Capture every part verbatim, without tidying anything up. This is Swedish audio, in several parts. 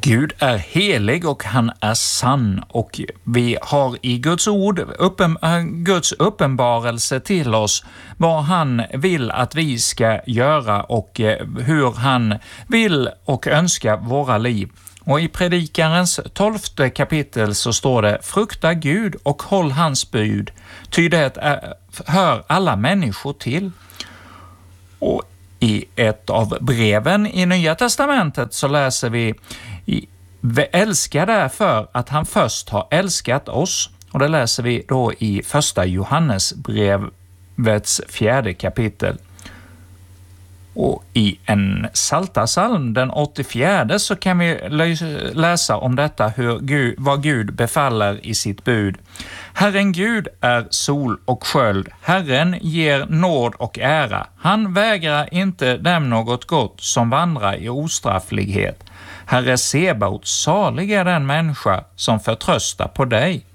Gud är helig och han är sann, och vi har i Guds ord, uppen, Guds uppenbarelse till oss vad han vill att vi ska göra och hur han vill och önskar våra liv. Och i Predikarens tolfte kapitel så står det: frukta Gud och håll hans bud, ty det är, hör alla människor till. Och i ett av breven i Nya testamentet så läser vi: vi älskar därför att han först har älskat oss. Och det läser vi då i första Johannesbrevets fjärde kapitel. Och i en psaltarpsalm, den åttiofjärde, så kan vi läsa om detta, hur Gud, vad Gud befaller i sitt bud. Herren Gud är sol och sköld. Herren ger nåd och ära. Han vägrar inte dem något gott som vandrar i ostrafflighet. Herre Sebaot, salig är den människa som förtröstar på dig.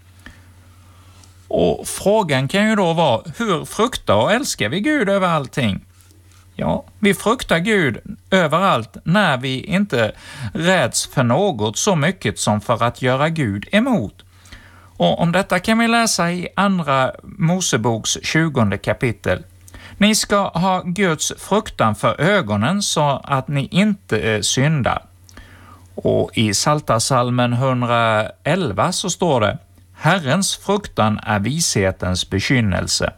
Och frågan kan ju då vara: hur fruktar och älskar vi Gud över allting? Ja, vi fruktar Gud överallt när vi inte räds för något så mycket som för att göra Gud emot. Och om detta kan vi läsa i andra Moseboks tjugonde kapitel. Ni ska ha Guds fruktan för ögonen så att ni inte syndar. Och i Psaltarpsalmen hundraelva så står det: Herrens fruktan är vishetens bekynnelse.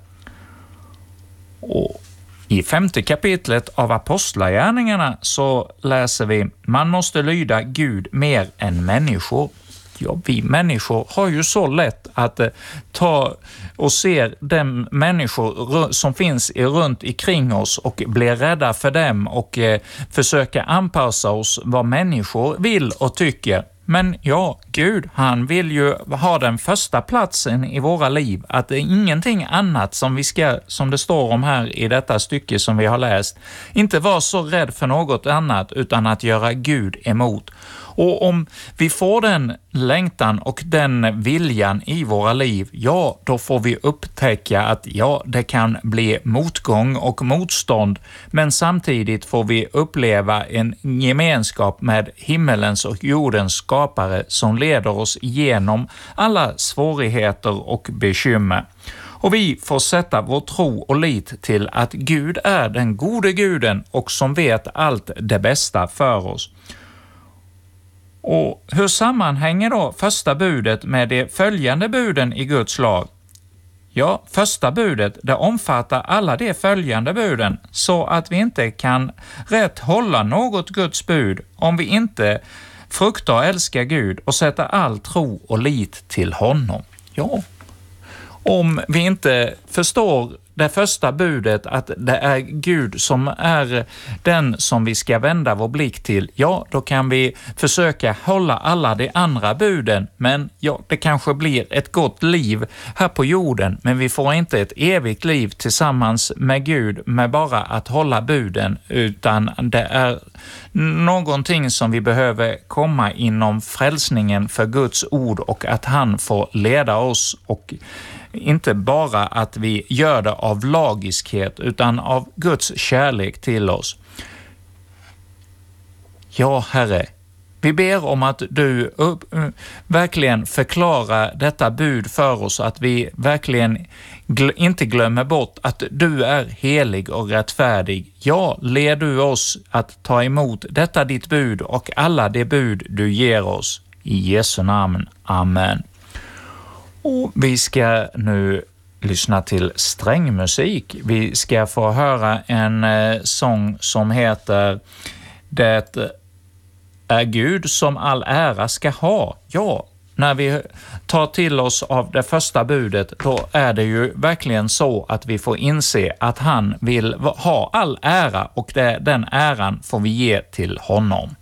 Och i femte kapitlet av Apostlagärningarna så läser vi: man måste lyda Gud mer än människor. Ja, vi människor har ju så lätt att eh, ta och se de människor som finns runt omkring oss och bli rädda för dem och eh, försöka anpassa oss vad människor vill och tycker. Men ja, Gud, han vill ju ha den första platsen i våra liv, att det är ingenting annat som vi ska, som det står om här i detta stycke som vi har läst, inte vara så rädd för något annat utan att göra Gud emot. Och om vi får den längtan och den viljan i våra liv, ja, då får vi upptäcka att ja, det kan bli motgång och motstånd, men samtidigt får vi uppleva en gemenskap med himmelens och jordens skapare som leder oss igenom alla svårigheter och bekymmer. Och vi får sätta vår tro och lit till att Gud är den gode guden och som vet allt det bästa för oss. Och hur sammanhänger då första budet med de följande buden i Guds lag? Ja, första budet, det omfattar alla de följande buden, så att vi inte kan rätt hålla något Guds bud om vi inte fruktar och älskar Gud och sätter all tro och lit till honom. Ja, om vi inte förstår det första budet, att det är Gud som är den som vi ska vända vår blick till, ja, då kan vi försöka hålla alla de andra buden, men ja, det kanske blir ett gott liv här på jorden, men vi får inte ett evigt liv tillsammans med Gud med bara att hålla buden, utan det är någonting som vi behöver komma inom frälsningen för Guds ord och att han får leda oss, och inte bara att vi gör det av lagiskhet utan av Guds kärlek till oss. Ja, Herre, vi ber om att du upp, verkligen förklarar detta bud för oss, att vi verkligen gl- inte glömmer bort att du är helig och rättfärdig. Ja, led du oss att ta emot detta ditt bud och alla de bud du ger oss. I Jesu namn. Amen. Och vi ska nu lyssna till strängmusik. Vi ska få höra en eh, sång som heter Det är Gud som all ära ska ha. Ja, när vi tar till oss av det första budet, då är det ju verkligen så att vi får inse att han vill ha all ära, och det, den äran får vi ge till honom.